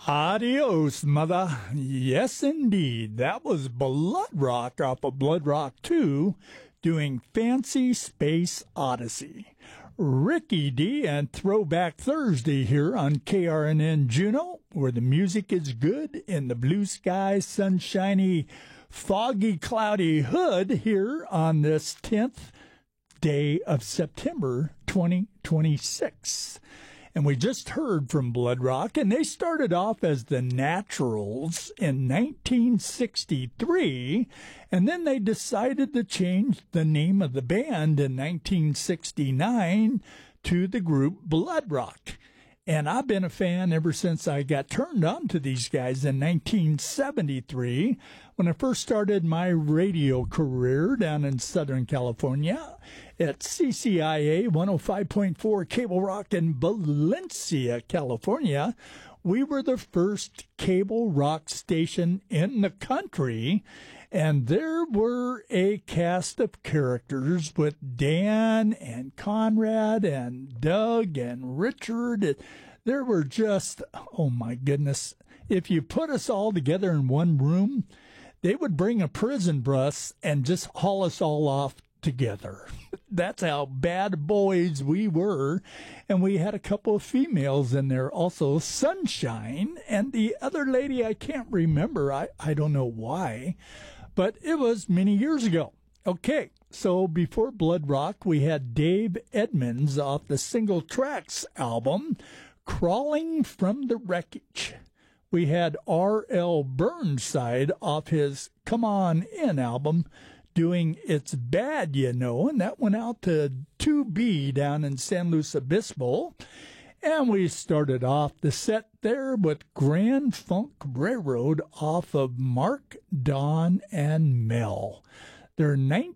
Adios, mother. Yes, indeed. That was Blood Rock off of Blood Rock 2 doing Fancy Space Odyssey. Ricky D and Throwback Thursday here on KRNN Juneau, where the music is good in the blue sky, sunshiny, foggy, cloudy hood here on this 10th day of September 2026. And we just heard from Blood Rock, and they started off as the Naturals in 1963, and then they decided to change the name of the band in 1969 to the group Blood Rock. And I've been a fan ever since I got turned on to these guys in 1973 when I first started my radio career down in Southern California at CCIA 105.4 Cable Rock in Valencia, California. We were the first cable rock station in the country, and there were a cast of characters with Dan and Conrad and Doug and Richard. There were just, oh my goodness, if you put us all together in one room, they would bring a prison bus and just haul us all off together. That's how bad boys we were. And we had a couple of females in there also, Sunshine, and the other lady I can't remember. I don't know why, but it was many years ago. Okay, so before Blood Rock, we had Dave Edmunds off the Single Tracks album, Crawling from the Wreckage. We had R.L. Burnside off his Come On In album, doing It's Bad, You Know, and that went out to 2B down in San Luis Obispo. And we started off the set there with Grand Funk Railroad off of Mark, Don, and Mel. Their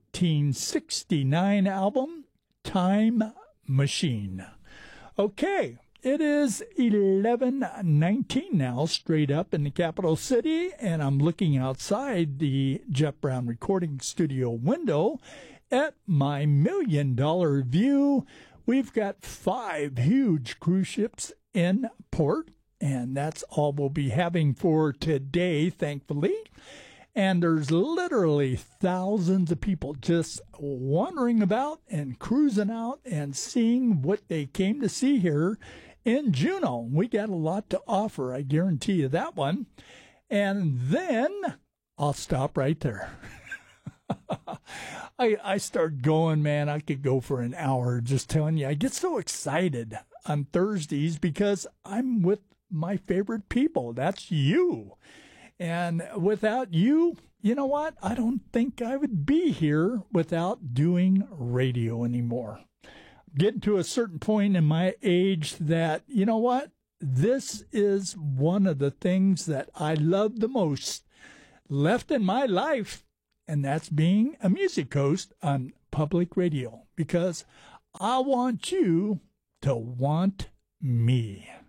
1969 album, Time Machine. Okay. It is 11:19 now, straight up in the capital city, and I'm looking outside the Jeff Brown Recording Studio window at my $1 million view. We've got 5 huge cruise ships in port, and that's all we'll be having for today, thankfully. And there's literally thousands of people just wandering about and cruising out and seeing what they came to see here in Juneau. We got a lot to offer, I guarantee you that one. And then I'll stop right there. I start going, man. I could go for an hour just telling you. I get so excited on Thursdays because I'm with my favorite people. That's you. And without you, you know what? I don't think I would be here without doing radio anymore. Getting to a certain point in my age that, you know what? This is one of the things that I love the most left in my life, and that's being a music host on public radio, because I want you to want me.